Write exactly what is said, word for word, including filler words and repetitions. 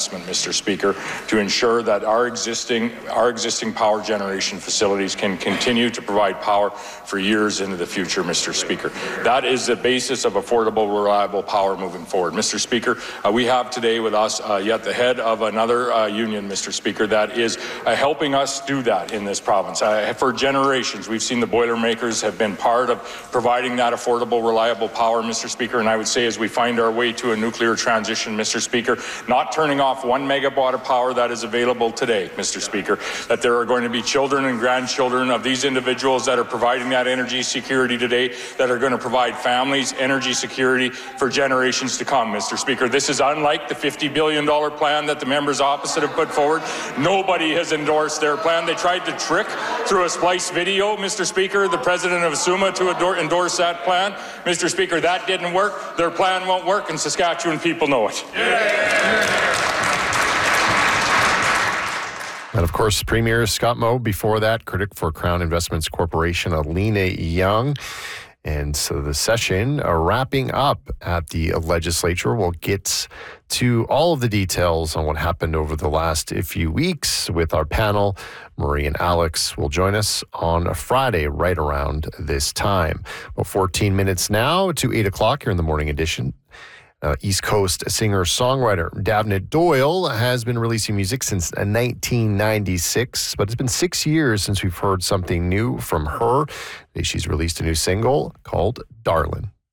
investment, Mister Speaker, to ensure that our existing, our existing power generation facilities can continue to provide power for years into the future, Mister Speaker. That is the basis of affordable, reliable power moving forward. Mister Speaker, uh, we have today with us uh, yet the head of another uh, union, Mister Speaker, that is uh, helping us do that in this province. Uh, for generations, we've seen the Boilermakers have been part of providing that affordable, reliable power, Mister Speaker, and I would say as we find our way to a nuclear transition, Mister Speaker, not turning off one megawatt of power that is available today, Mister Speaker, that there are going to be children and grandchildren of these individuals that are providing that energy security today, that are going to provide families energy security for generations to come, Mister Speaker. This is unlike the fifty billion dollars plan that the members opposite have put forward. Nobody has endorsed their plan. They tried to trick through a Splice video, Mister Speaker, the president of SUMA to endorse that plan. Mister Speaker, that didn't work. Their plan won't work, and Saskatchewan people know it. Yeah. And of course, Premier Scott Moe, before that, critic for Crown Investments Corporation, Alina Young. And so the session uh, wrapping up at the legislature. We'll get to all of the details on what happened over the last few weeks with our panel. Marie and Alex will join us on a Friday right around this time. Well, fourteen minutes now to eight o'clock here in the morning edition. Uh, East Coast singer-songwriter Davna Doyle has been releasing music since nineteen ninety-six, but it's been six years since we've heard something new from her. She's released a new single called Darlin'.